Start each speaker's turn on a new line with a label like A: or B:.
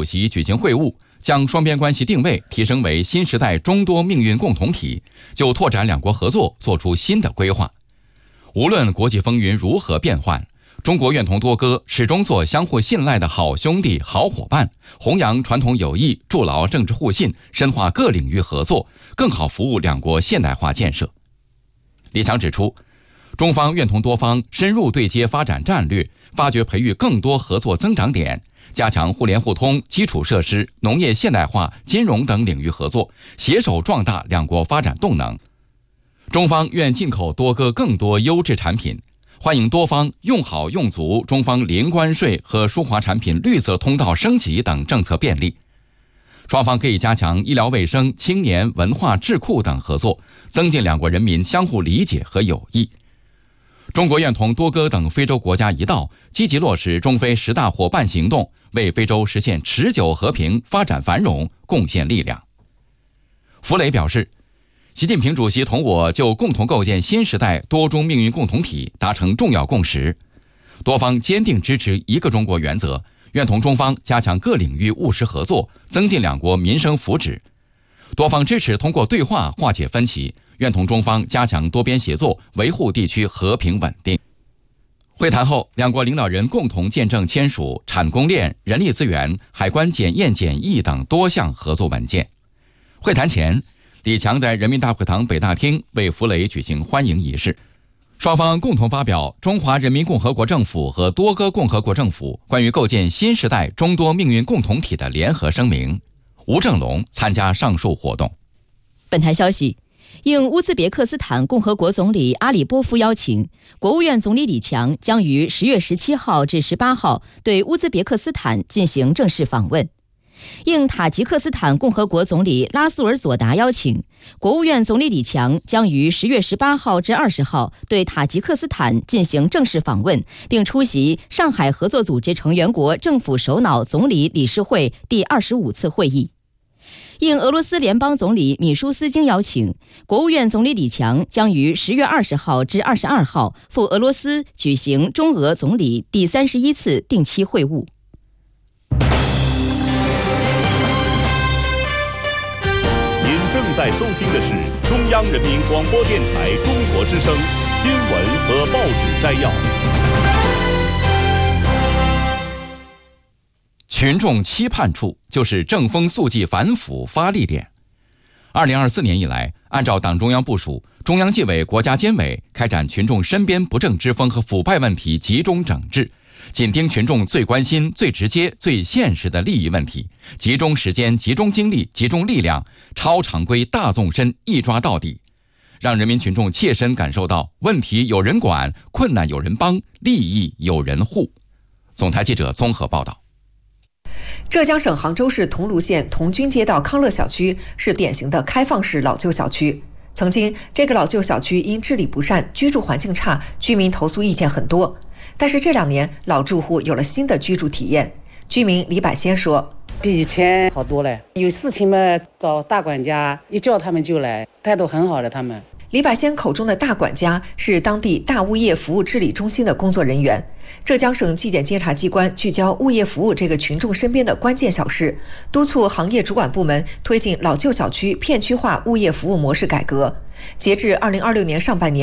A: 主席举行会晤，将双边关系定位提升为新时代中多命运共同体，就拓展两国合作做出新的规划。无论国际风云如何变幻，中国愿同多哥始终做相互信赖的好兄弟、好伙伴，弘扬传统友谊，筑牢政治互信，深化各领域合作，更好服务两国现代化建设。李强指出，中方愿同多方深入对接发展战略，发掘培育更多合作增长点，加强互联互通、基础设施、农业现代化、金融等领域合作，携手壮大两国发展动能。中方愿进口多哥更多优质产品，欢迎多方用好用足中方零关税和输华产品绿色通道升级等政策便利。双方可以加强医疗卫生、青年、文化、智库等合作，增进两国人民相互理解和友谊。中国愿同多哥等非洲国家一道，积极落实中非10大伙伴行动，为非洲实现持久和平、发展繁荣贡献力量。弗雷表示，习近平主席同我就共同构建新时代多中命运共同体达成重要共识，多方坚定支持一个中国原则，愿同中方加强各领域务实合作，增进两国民生福祉。多方支持通过对话化解分歧，愿同中方加强多边协作，维护地区和平稳定。会谈后，两国领导人共同见证签署产供链、人力资源、海关检验检疫等多项合作文件。会谈前，李强在人民大会堂北大厅为弗雷举行欢迎仪式，双方共同发表中华人民共和国政府和多哥共和国政府关于构建新时代中多命运共同体的联合声明。吴正龙参加上述活动。
B: 本台消息，应乌兹别克斯坦共和国总理阿里波夫邀请，国务院总理李强将于10月17号至18号对乌兹别克斯坦进行正式访问。应塔吉克斯坦共和国总理拉苏尔佐达邀请，国务院总理李强将于10月18号至20号对塔吉克斯坦进行正式访问，并出席上海合作组织成员国政府首脑总理理事会第25次会议。应俄罗斯联邦总理米舒斯京邀请，国务院总理李强将于10月20号至22号赴俄罗斯举行中俄总理第31次定期会晤。
C: 您正在收听的是中央人民广播电台中国之声新闻和报纸摘要。
A: 群众期盼处就是正风肃纪反腐发力点。2024年以来，按照党中央部署，中央纪委、国家监委开展群众身边不正之风和腐败问题集中整治，紧盯群众最关心、最直接、最现实的利益问题，集中时间、集中精力、集中力量，超常规大纵深，一抓到底，让人民群众切身感受到问题有人管，困难有人帮，利益有人护。总台记者综合报道。
D: 浙江省杭州市桐庐县桐军街道康乐小区是典型的开放式老旧小区。曾经，这个老旧小区因治理不善、居住环境差，居民投诉意见很多。但是这2年，老住户有了新的居住体验。居民李百先说：“
E: 比以前好多了，有事情嘛找大管家，一叫他们就来，态度很好的他们。”
D: 李百先口中的大管家是当地大物业服务治理中心的工作人员。浙江省纪检监察机关聚焦物业服务这个群众身边的关键小事，督促行业主管部门推进老旧小区片区化物业服务模式改革。截至2026年上半年，